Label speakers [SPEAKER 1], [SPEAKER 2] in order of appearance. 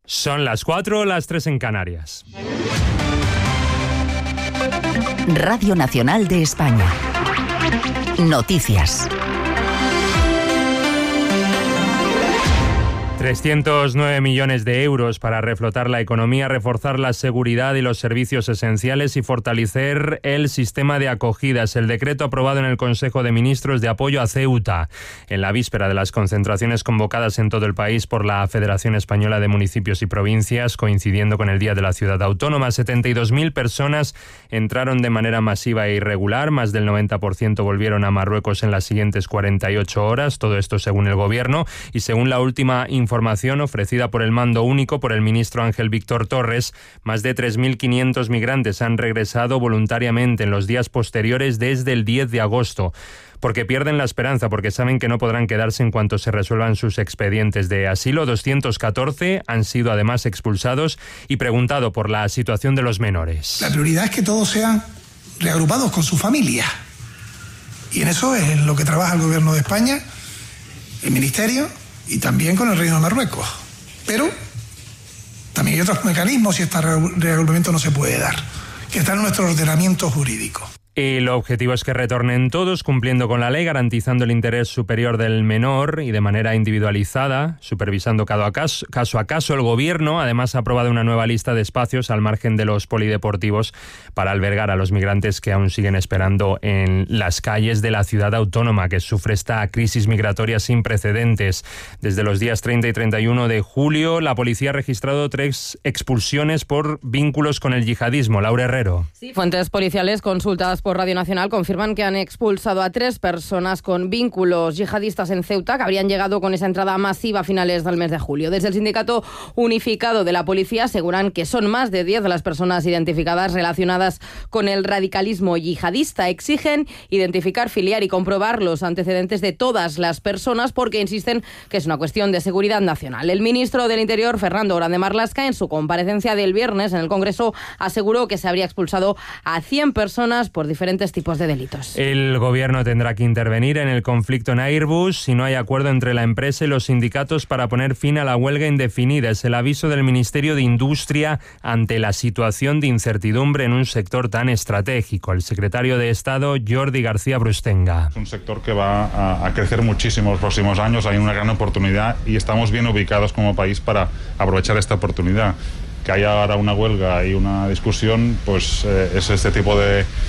[SPEAKER 1] Son las 4, las 3 en Canarias.
[SPEAKER 2] Radio Nacional de España. Noticias.
[SPEAKER 1] 309 millones de euros para reflotar la economía, reforzar la seguridad y los servicios esenciales y fortalecer el sistema de acogidas. El decreto aprobado en el Consejo de Ministros de apoyo a Ceuta, en la víspera de las concentraciones convocadas en todo el país por la Federación Española de Municipios y Provincias, coincidiendo con el Día de la Ciudad Autónoma. 72.000 personas entraron de manera masiva e irregular, más del 90% volvieron a Marruecos en las siguientes 48 horas, todo esto según el Gobierno y según la última información ofrecida por el Mando Único por el ministro Ángel Víctor Torres. Más de 3.500 migrantes han regresado voluntariamente en los días posteriores desde el 10 de agosto. Porque pierden la esperanza, porque saben que no podrán quedarse en cuanto se resuelvan sus expedientes de asilo. 214 han sido además expulsados y preguntado por la situación de los menores.
[SPEAKER 3] La prioridad es que todos sean reagrupados con su familia. Y en eso es lo que trabaja el Gobierno de España, el Ministerio y también con el Reino de Marruecos. Pero también hay otros mecanismos si este reagrupamiento no se puede dar, que están en nuestro ordenamiento jurídico.
[SPEAKER 1] El objetivo es que retornen todos cumpliendo con la ley, garantizando el interés superior del menor y de manera individualizada, supervisando caso a caso. El Gobierno además ha aprobado una nueva lista de espacios al margen de los polideportivos para albergar a los migrantes que aún siguen esperando en las calles de la ciudad autónoma, que sufre esta crisis migratoria sin precedentes. Desde los días 30 y 31 de julio, la policía ha registrado 3 expulsiones por vínculos con el yihadismo. Laura Herrero.
[SPEAKER 4] Sí, fuentes policiales consultadas por Radio Nacional confirman que han expulsado a 3 personas con vínculos yihadistas en Ceuta, que habrían llegado con esa entrada masiva a finales del mes de julio. Desde el Sindicato Unificado de la Policía aseguran que son más de 10 las personas identificadas relacionadas con el radicalismo yihadista. Exigen identificar, filiar y comprobar los antecedentes de todas las personas porque insisten que es una cuestión de seguridad nacional. El ministro del Interior, Fernando Grande Marlaska, en su comparecencia del viernes en el Congreso, aseguró que se habría expulsado a 100 personas por diferentes tipos de delitos.
[SPEAKER 1] El Gobierno tendrá que intervenir en el conflicto en Airbus si no hay acuerdo entre la empresa y los sindicatos para poner fin a la huelga indefinida. Es el aviso del Ministerio de Industria ante la situación de incertidumbre en un sector tan estratégico. El secretario de Estado, Jordi García Brustenga.
[SPEAKER 5] Es un sector que va a crecer muchísimo en los próximos años. Hay una gran oportunidad y estamos bien ubicados como país para aprovechar esta oportunidad. Que haya ahora una huelga y una discusión, pues es este tipo de